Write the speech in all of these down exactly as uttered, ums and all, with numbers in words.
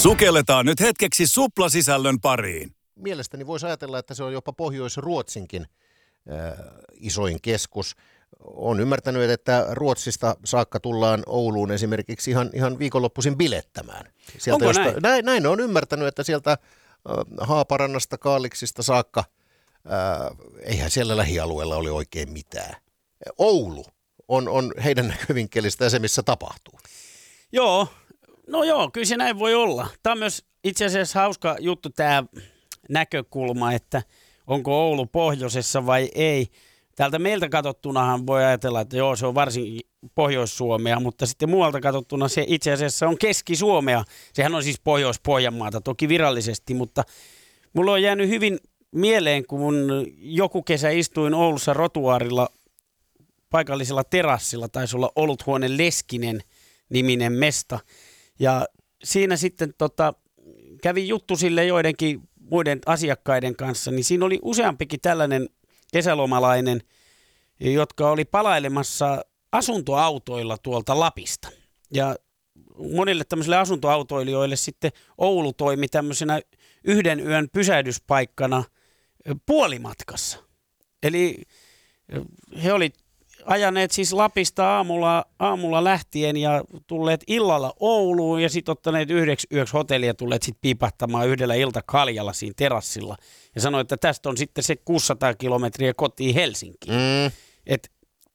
Sukelletaan nyt hetkeksi suplasisällön pariin. Mielestäni voisi ajatella, että se on jopa Pohjois-Ruotsinkin äh, isoin keskus. Olen ymmärtänyt, että Ruotsista saakka tullaan Ouluun esimerkiksi ihan, ihan viikonloppuisin bilettämään. Sieltä Onko josta, näin? näin? Näin olen ymmärtänyt, että sieltä äh, Haaparannasta, Kaaliksista saakka, äh, eihän siellä lähialueella ole oikein mitään. Oulu on, on heidän näkövinkkelistä se, missä tapahtuu. Joo, no joo, kyllä se näin voi olla. Tämä on myös itse asiassa hauska juttu tämä näkökulma, että onko Oulu pohjoisessa vai ei. Täältä meiltä katsottunahan voi ajatella, että joo, se on varsin Pohjois-Suomea, mutta sitten muualta katsottuna se itse asiassa on Keski-Suomea. Sehän on siis Pohjois-Pohjanmaata, toki virallisesti, mutta mulla on jäänyt hyvin mieleen, kun joku kesä istuin Oulussa rotuaarilla paikallisella terassilla, taisi olla Oluthuone Leskinen niminen mesta. Ja siinä sitten tota, kävi juttu sille joidenkin muiden asiakkaiden kanssa, niin siinä oli useampikin tällainen kesälomalainen, jotka oli palailemassa asuntoautoilla tuolta Lapista. Ja monille tämmöisille asuntoautoilijoille sitten Oulu toimi tämmöisenä yhden yön pysähdyspaikkana puolimatkassa. Eli he oli ajaneet siis Lapista aamulla, aamulla lähtien ja tulleet illalla Ouluun ja sitten ottaneet yhdeksi yöksi hotellia ja tulleet sitten piipahtamaan yhdellä iltakaljalla siinä terassilla. Ja sanoi, että tästä on sitten se kuusisataa kilometriä kotiin Helsinkiin. Mm. Et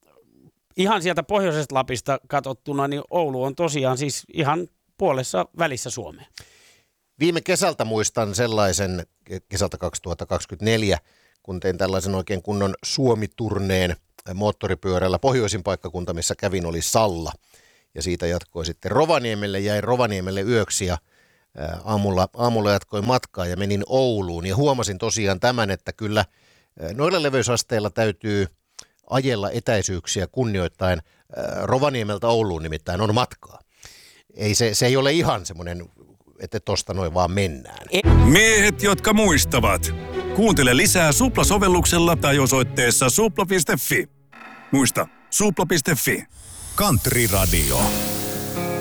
ihan sieltä pohjoisesta Lapista katsottuna, niin Oulu on tosiaan siis ihan puolessa välissä Suomea. Viime kesältä muistan sellaisen, kesältä kaksituhattakaksikymmentäneljä, kun tein tällaisen oikein kunnon Suomi-turneen moottoripyörällä. Pohjoisin paikkakunta, missä kävin, oli Salla. Ja siitä jatkoi sitten Rovaniemelle, jäi Rovaniemelle yöksi ja aamulla, aamulla jatkoi matkaa ja menin Ouluun. Ja huomasin tosiaan tämän, että kyllä noilla leveysasteilla täytyy ajella etäisyyksiä kunnioittaen. Rovaniemeltä Ouluun nimittäin on matkaa. Ei se, se ei ole ihan semmoinen, että tosta noin vaan mennään. Miehet, jotka muistavat. Kuuntele lisää Supla-sovelluksella tai osoitteessa supla piste fi. Muista, supla piste fi. Country Radio.